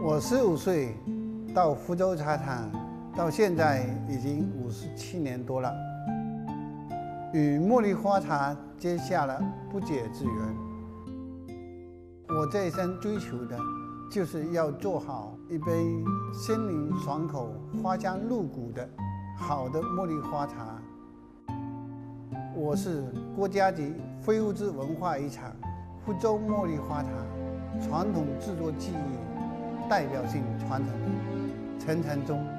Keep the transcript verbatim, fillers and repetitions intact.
我十五岁到福州茶厂，到现在已经五十七年多了，与茉莉花茶结下了不解之缘。我这一生追求的，就是要做好一杯鲜灵爽口、花香入骨的好的茉莉花茶。我是国家级非物质文化遗产福州茉莉花茶传统制作技艺代表性传承人陈承宗。